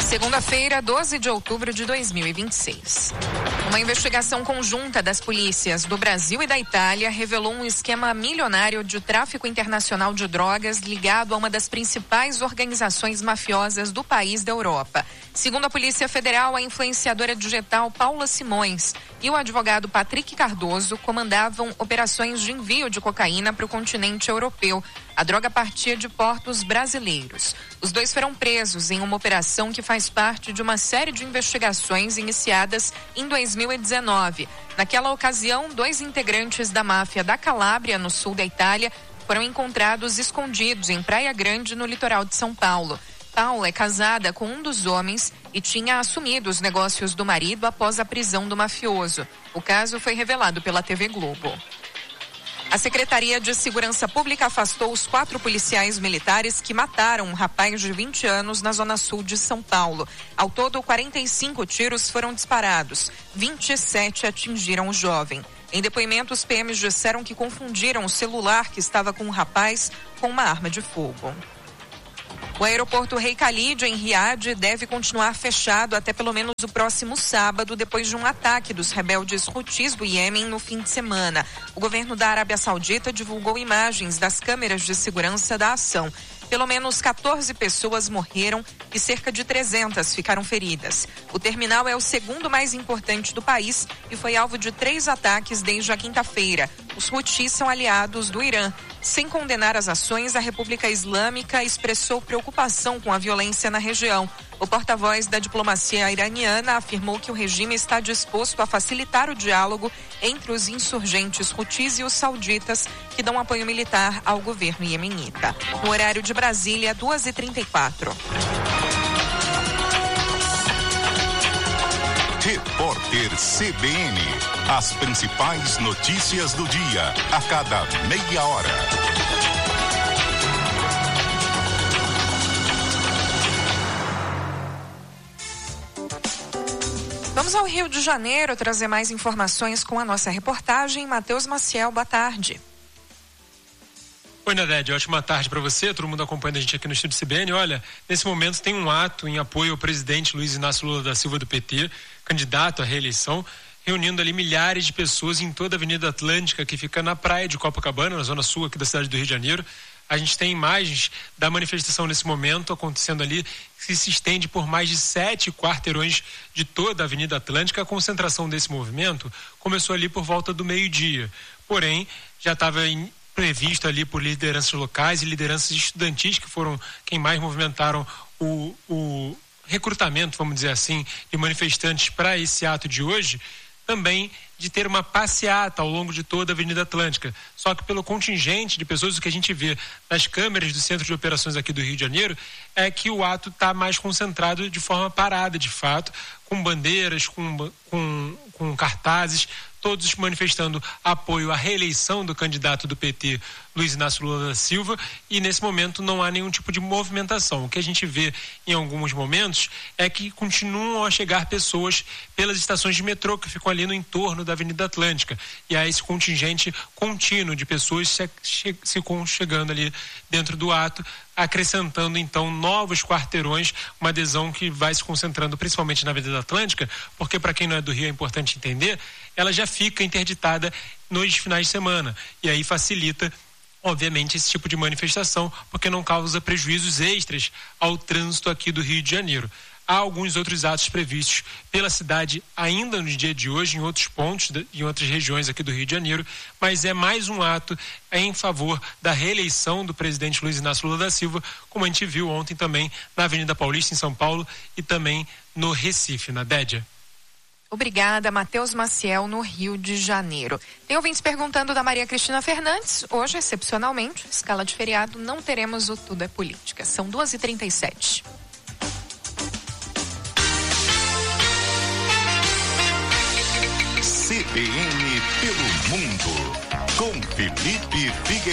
Segunda-feira, 12 de outubro de 2026. Uma investigação conjunta das polícias do Brasil e da Itália revelou um esquema milionário de tráfico internacional de drogas ligado a uma das principais organizações mafiosas do país da Europa. Segundo a Polícia Federal, a influenciadora digital Paula Simões e o advogado Patrick Cardoso comandavam operações de envio de cocaína para o continente europeu. A droga partia de portos brasileiros. Os dois foram presos em uma operação que faz parte de uma série de investigações iniciadas em 2019. Naquela ocasião, 2 integrantes da máfia da Calábria, no sul da Itália, foram encontrados escondidos em Praia Grande, no litoral de São Paulo. Paula é casada com um dos homens e tinha assumido os negócios do marido após a prisão do mafioso. O caso foi revelado pela TV Globo. A Secretaria de Segurança Pública afastou os 4 policiais militares que mataram um rapaz de 20 anos na zona sul de São Paulo. Ao todo, 45 tiros foram disparados. 27 atingiram o jovem. Em depoimento, os PMs disseram que confundiram o celular que estava com o rapaz com uma arma de fogo. O aeroporto Rei Khalid, em Riad, deve continuar fechado até pelo menos o próximo sábado, depois de um ataque dos rebeldes Houthis do Iêmen no fim de semana. O governo da Arábia Saudita divulgou imagens das câmeras de segurança da ação. Pelo menos 14 pessoas morreram e cerca de 300 ficaram feridas. O terminal é o segundo mais importante do país e foi alvo de 3 ataques desde a quinta-feira. Os Houthis são aliados do Irã. Sem condenar as ações, a República Islâmica expressou preocupação com a violência na região. O porta-voz da diplomacia iraniana afirmou que o regime está disposto a facilitar o diálogo entre os insurgentes Houthis e os sauditas, que dão apoio militar ao governo iemenita. No horário de Brasília, 2h34. Repórter CBN. As principais notícias do dia, a cada meia hora. Vamos ao Rio de Janeiro trazer mais informações com a nossa reportagem. Matheus Maciel, boa tarde. Oi, Nadede, ótima tarde para você, todo mundo acompanhando a gente aqui no Estúdio CBN. Olha, nesse momento tem um ato em apoio ao presidente Luiz Inácio Lula da Silva do PT, candidato à reeleição, reunindo ali milhares de pessoas em toda a Avenida Atlântica, que fica na praia de Copacabana, na zona sul aqui da cidade do Rio de Janeiro. A gente tem imagens da manifestação nesse momento acontecendo ali, que se estende por mais de 7 quarteirões de toda a Avenida Atlântica. A concentração desse movimento começou ali por volta do meio-dia, porém já estava previsto ali por lideranças locais e lideranças estudantis, que foram quem mais movimentaram o recrutamento, vamos dizer assim, de manifestantes para esse ato de hoje, também de ter uma passeata ao longo de toda a Avenida Atlântica. Só que pelo contingente de pessoas, o que a gente vê nas câmeras do Centro de Operações aqui do Rio de Janeiro, é que o ato está mais concentrado de forma parada, de fato, com bandeiras, com cartazes, todos manifestando apoio à reeleição do candidato do PT, Luiz Inácio Lula da Silva, e nesse momento não há nenhum tipo de movimentação. O que a gente vê em alguns momentos é que continuam a chegar pessoas pelas estações de metrô que ficam ali no entorno da Avenida Atlântica, e há esse contingente contínuo de pessoas se chegando ali dentro do ato, acrescentando então novos quarteirões, uma adesão que vai se concentrando principalmente na Avenida Atlântica, porque para quem não é do Rio é importante entender, ela já fica interditada nos finais de semana, e aí facilita obviamente esse tipo de manifestação, porque não causa prejuízos extras ao trânsito aqui do Rio de Janeiro. Há alguns outros atos previstos pela cidade ainda no dia de hoje, em outros pontos, em outras regiões aqui do Rio de Janeiro, mas é mais um ato em favor da reeleição do presidente Luiz Inácio Lula da Silva, como a gente viu ontem também na Avenida Paulista, em São Paulo, e também no Recife, na Dédia. Obrigada, Matheus Maciel, no Rio de Janeiro. Tem ouvintes perguntando da Maria Cristina Fernandes. Hoje, excepcionalmente, escala de feriado, não teremos o Tudo é Política. São 2h37. CBN pelo mundo, com Felipe Figueiredo.